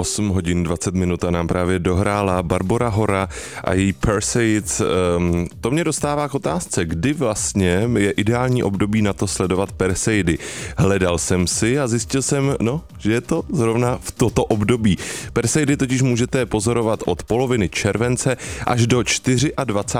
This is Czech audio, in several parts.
8 hodin 20 minut a nám právě dohrála Barbora Hora a její Perseids. To mě dostává k otázce, kdy vlastně je ideální období na to sledovat Perseidy. Hledal jsem si a zjistil jsem, že je to zrovna v toto období. Perseidy totiž můžete pozorovat od poloviny července až do 24.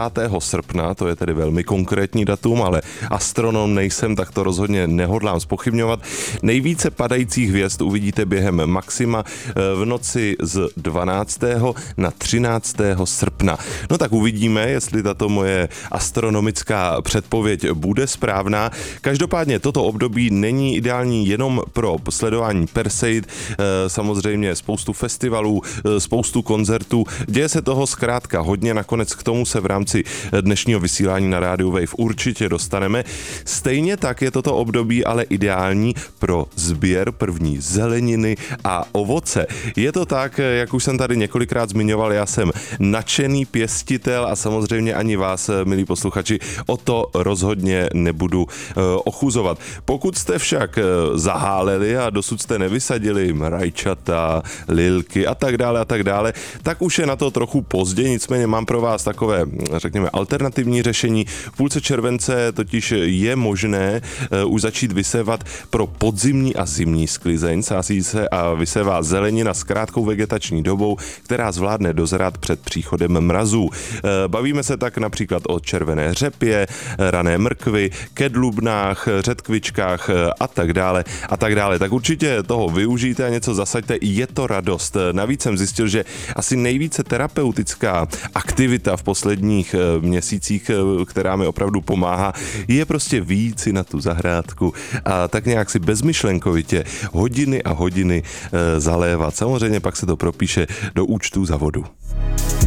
srpna, to je tedy velmi konkrétní datum, ale astronom nejsem, tak to rozhodně nehodlám zpochybňovat. Nejvíce padajících hvězd uvidíte během maxima v noci z 12. na 13. srpna. No tak uvidíme, jestli tato moje astronomická předpověď bude správná. Každopádně toto období není ideální jenom pro sledování Perseid, samozřejmě spoustu festivalů, spoustu koncertů. Děje se toho zkrátka hodně, nakonec k tomu se v rámci dnešního vysílání na rádiu Wave určitě dostaneme. Stejně tak je toto období ale ideální pro sběr první zeleniny a ovoce. Je to tak, jak už jsem tady několikrát zmiňoval, já jsem nadšený pěstitel a samozřejmě ani vás, milí posluchači, o to rozhodně nebudu ochuzovat. Pokud jste však zaháleli a dosud jste nevysadili rajčata, lilky a tak dále, tak už je na to trochu pozdě, nicméně mám pro vás takové, řekněme, alternativní řešení. V půlce července totiž je možné už začít vysévat pro podzimní a zimní sklizeň. Sází se a vysévá zelenina s krátkou vegetační dobou, která zvládne dozrát před příchodem mrazů. Bavíme se tak například o červené řepě, rané mrkvi, kedlubnách, řetkvičkách a tak dále. Tak určitě toho využijte a něco zasaďte, je to radost. Navíc jsem zjistil, že asi nejvíce terapeutická aktivita v posledních měsících, která mi opravdu pomáhá, je prostě vyjít si na tu zahrádku a tak nějak si bezmyšlenkovitě hodiny a hodiny zalévat. Samozřejmě pak se to propíše do účtů za vodu.